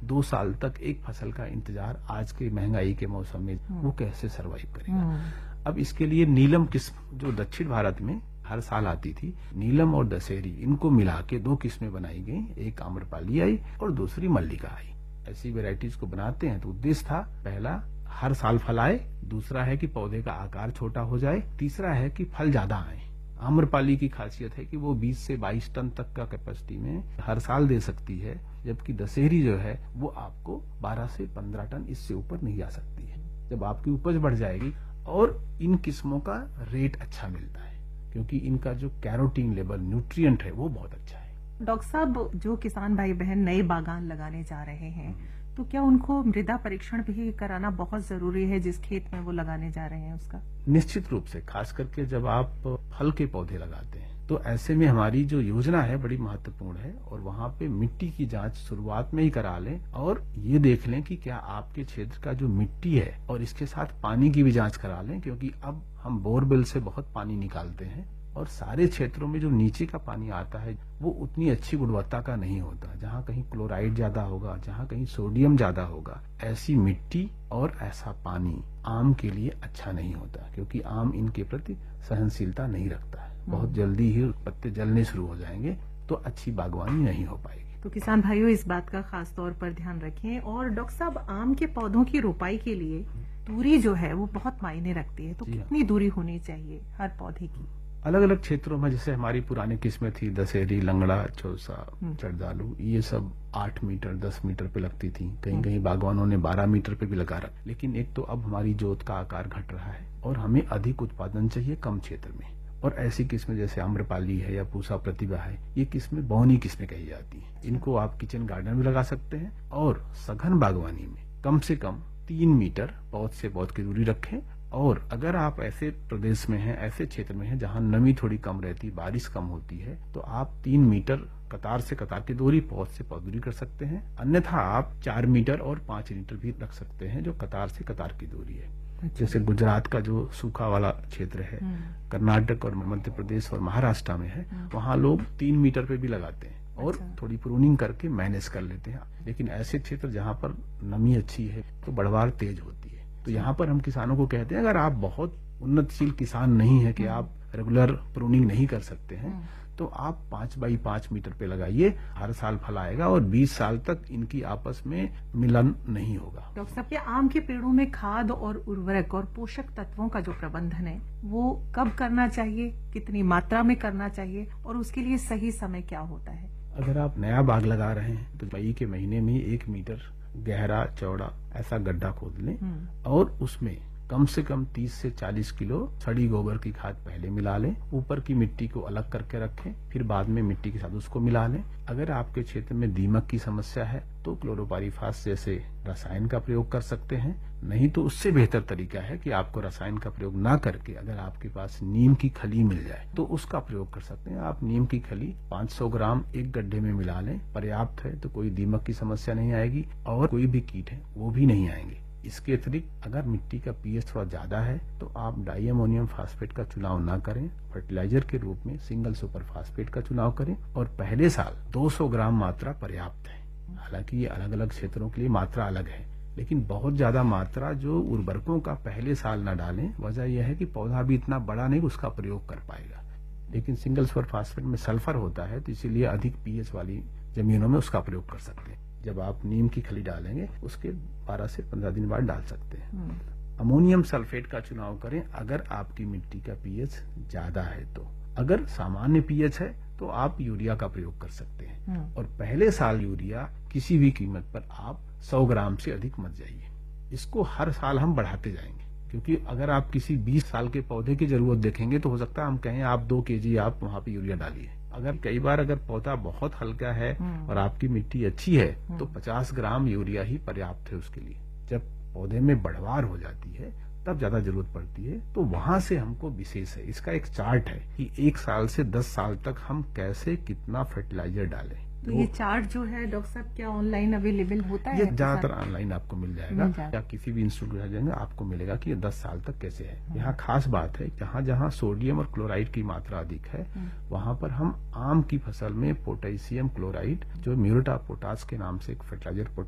2 साल तक एक फसल का इंतजार आज के महंगाई के मौसम में वो कैसे सर्वाइव करेगा। अब इसके लिए नीलम किस्म जो दक्षिण भारत में हर साल आती थी, नीलम और दशहरी, इनको मिला के 2 किस्में बनाई गई, एक आम्रपाली आई और दूसरी मल्लिका आई। ऐसी वेराइटीज को बनाते हैं तो उद्देश्य था, पहला हर साल फल आए, दूसरा है कि पौधे का आकार छोटा हो जाए, तीसरा है कि फल ज्यादा आए। आम्रपाली की खासियत है कि वो 20 से 22 टन तक का कैपेसिटी में हर साल दे सकती है, जबकि दशहरी जो है वो आपको 12 से 15 टन, इससे ऊपर नहीं जा सकती है। जब आपकी उपज बढ़ जाएगी और इन किस्मों का रेट अच्छा मिलता है क्योंकि इनका जो कैरोटीन लेवल, न्यूट्रिएंट है, वो बहुत अच्छा है। डॉक्टर साहब, जो किसान भाई बहन नए बागान लगाने जा रहे हैं तो क्या उनको मृदा परीक्षण भी कराना बहुत जरूरी है जिस खेत में वो लगाने जा रहे हैं उसका? निश्चित रूप से, खास करके जब आप फल के पौधे लगाते हैं तो ऐसे में हमारी जो योजना है बड़ी महत्वपूर्ण है और वहाँ पे मिट्टी की जांच शुरुआत में ही करा लें और ये देख लें कि क्या आपके क्षेत्र का जो मिट्टी है, और इसके साथ पानी की भी जांच करा लें क्योंकि अब हम बोरवेल से बहुत पानी निकालते हैं और सारे क्षेत्रों में जो नीचे का पानी आता है वो उतनी अच्छी गुणवत्ता का नहीं होता। जहाँ कहीं क्लोराइड ज्यादा होगा, जहाँ कहीं सोडियम ज्यादा होगा, ऐसी मिट्टी और ऐसा पानी आम के लिए अच्छा नहीं होता क्योंकि आम इनके प्रति सहनशीलता नहीं रखता है। बहुत जल्दी ही पत्ते जलने शुरू हो जाएंगे तो अच्छी बागवानी नहीं हो पाएगी। तो किसान भाइयों, इस बात का खास तौर पर ध्यान रखें। और डॉक्टर साहब, आम के पौधों की रोपाई के लिए दूरी जो है वो बहुत मायने रखती है, तो कितनी दूरी होनी चाहिए हर पौधे की? अलग अलग क्षेत्रों में, जैसे हमारी पुरानी किस्में थी दशहरी, लंगड़ा, चौसा, चरदालू, ये सब 8 मीटर 10 मीटर पे लगती थी। कहीं कहीं बागवानों ने 12 मीटर पे भी लगा रखा। लेकिन एक तो अब हमारी जोत का आकार घट रहा है और हमें अधिक उत्पादन चाहिए कम क्षेत्र में, और ऐसी किस्में जैसे आम्रपाली है या पूसा प्रतिभा है, ये किस्में बौनी किस्में कही जाती हैं। इनको आप किचन गार्डन में लगा सकते हैं और सघन बागवानी में कम से कम 3 मीटर पौध से पौध की दूरी रखें। और अगर आप ऐसे प्रदेश में हैं, ऐसे क्षेत्र में हैं जहां नमी थोड़ी कम रहती, बारिश कम होती है, तो आप 3 मीटर कतार से कतार की दूरी, पौध से पौध दूरी कर सकते हैं। अन्यथा आप 4 मीटर और 5 मीटर भी रख सकते हैं जो कतार से कतार की दूरी है। जैसे गुजरात का जो सूखा वाला क्षेत्र है, कर्नाटक और मध्य प्रदेश और महाराष्ट्र में है, वहाँ लोग 3 मीटर पे भी लगाते हैं और थोड़ी प्रूनिंग करके मैनेज कर लेते हैं। लेकिन ऐसे क्षेत्र जहाँ पर नमी अच्छी है तो बढ़वार तेज होती है। तो यहाँ पर हम किसानों को कहते हैं, अगर आप बहुत उन्नतशील किसान नहीं है कि आप रेगुलर प्रूनिंग नहीं कर सकते हैं, तो आप 5 बाई 5 मीटर पे लगाइए, हर साल फल आएगा और 20 साल तक इनकी आपस में मिलन नहीं होगा। डॉक्टर साहब, क्या आम के पेड़ों में खाद और उर्वरक और पोषक तत्वों का जो प्रबंधन है वो कब करना चाहिए, कितनी मात्रा में करना चाहिए और उसके लिए सही समय क्या होता है? अगर आप नया बाग लगा रहे हैं तो मई के महीने में 1 मीटर गहरा चौड़ा ऐसा गड्ढा खोद लें और उसमें कम से कम 30 से 40 किलो सड़ी गोबर की खाद पहले मिला लें। ऊपर की मिट्टी को अलग करके रखें, फिर बाद में मिट्टी के साथ उसको मिला लें। अगर आपके क्षेत्र में दीमक की समस्या है तो क्लोरोपाइरीफास जैसे रसायन का प्रयोग कर सकते हैं। नहीं तो उससे बेहतर तरीका है कि आपको रसायन का प्रयोग ना करके अगर आपके पास नीम की खली मिल जाए तो उसका प्रयोग कर सकते हैं। आप नीम की खली 500 ग्राम एक गड्ढे में मिला लें, पर्याप्त है, तो कोई दीमक की समस्या नहीं आएगी और कोई भी कीट है वो भी नहीं आएंगे। इसके अतिरिक्त अगर मिट्टी का पीएच थोड़ा ज्यादा है तो आप डाई अमोनियम फास्फेट का चुनाव ना करें, फर्टिलाइजर के रूप में सिंगल सुपर फास्फेट का चुनाव करें और पहले साल 200 ग्राम मात्रा पर्याप्त है। हालांकि ये अलग अलग क्षेत्रों के लिए मात्रा अलग है, लेकिन बहुत ज्यादा मात्रा जो उर्वरकों का पहले साल न डालें। वजह यह है कि पौधा भी इतना बड़ा नहीं उसका प्रयोग कर पाएगा। लेकिन सिंगल सुपर फास्फेट में सल्फर होता है तो इसीलिए अधिक पीएच वाली जमीनों में उसका प्रयोग कर सकते हैं। जब आप नीम की खली डालेंगे उसके 12 से 15 दिन बाद डाल सकते हैं। अमोनियम सल्फेट का चुनाव करें अगर आपकी मिट्टी का पीएच ज्यादा है तो। अगर सामान्य पीएच है तो आप यूरिया का प्रयोग कर सकते हैं और पहले साल यूरिया किसी भी कीमत पर आप 100 ग्राम से अधिक मत जाइए। इसको हर साल हम बढ़ाते जाएंगे क्योंकि अगर आप किसी 20 साल के पौधे की जरूरत देखेंगे तो हो सकता है हम कहें आप 2 kg आप वहां पे यूरिया डालिए। अगर कई बार अगर पौधा बहुत हल्का है और आपकी मिट्टी अच्छी है तो 50 ग्राम यूरिया ही पर्याप्त है उसके लिए। जब पौधे में बढ़वार हो जाती है तब ज्यादा जरूरत पड़ती है, तो वहां से हमको विशेष है। इसका एक चार्ट है कि 1 साल से 10 साल तक हम कैसे कितना फर्टिलाइजर डालें। तो ये चार्ट जो है डॉक्टर साहब क्या ऑनलाइन अवेलेबल होता है? ये ज्यादातर ऑनलाइन आपको मिल जाएगा या किसी भी इंस्टीट्यूट में जाएंगे आपको मिलेगा कि ये 10 साल तक कैसे है। यहाँ खास बात है, जहाँ जहाँ सोडियम और क्लोराइड की मात्रा अधिक है वहां पर हम आम की फसल में पोटेशियम क्लोराइड जो म्यूरेट ऑफ पोटाश के नाम से एक फर्टिलाइजर